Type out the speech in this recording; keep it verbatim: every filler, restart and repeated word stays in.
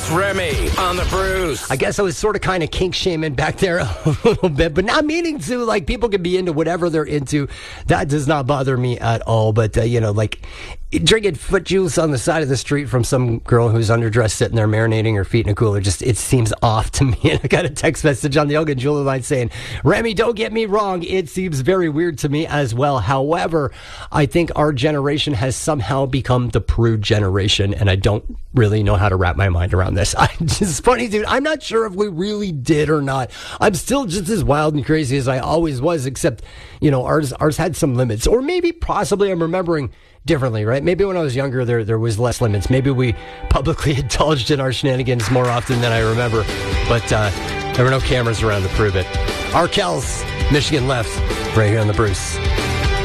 It's Remy on the Bruce. I guess I was sort of kind of kink shaming back there a little bit, but not meaning to. Like, people can be into whatever they're into. That does not bother me at all. But, uh, you know, like, drinking foot juice on the side of the street from some girl who's underdressed sitting there marinating her feet in a cooler, just, it seems off to me. And I got a text message on the Elgin Jeweler line saying, Remy, don't get me wrong, it seems very weird to me as well. However, I think our generation has somehow become the prude generation, and I don't really know how to wrap my mind around this. I just funny, dude. I'm not sure if we really did or not. I'm still just as wild and crazy as I always was, except, you know, ours ours had some limits. Or maybe possibly I'm remembering differently, right? Maybe when I was younger, there there was less limits. Maybe we publicly indulged in our shenanigans more often than I remember. But uh, there were no cameras around to prove it. R. Kells, Michigan Left, right here on the Bruce.